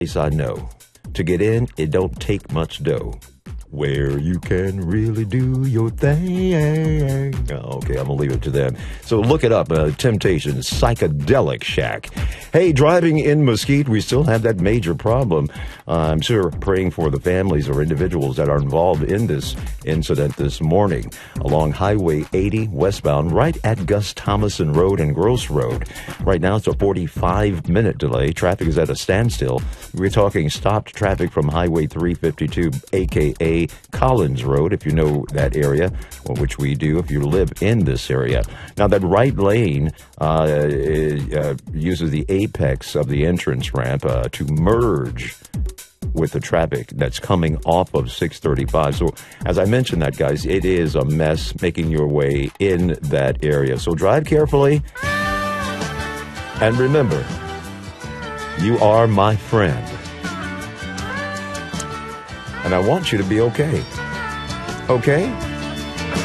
place I know. To get in, it don't take much dough. Where you can really do your thing. Oh, okay, I'm going to leave it to them. So look it up, Temptation, Psychedelic Shack. Hey, driving in Mesquite, we still have that major problem. I'm sure praying for the families or individuals that are involved in this incident this morning along Highway 80 westbound, right at Gus Thomason Road and Gross Road. Right now, it's a 45-minute delay. Traffic is at a standstill. We're talking stopped traffic from Highway 352, a.k.a. Collins Road, if you know that area, which we do if you live in this area. Now, that right lane uses the apex of the entrance ramp to merge with the traffic that's coming off of 635. So, as I mentioned that, guys, it is a mess making your way in that area. So drive carefully. And remember, you are my friend. And I want you to be okay. Okay?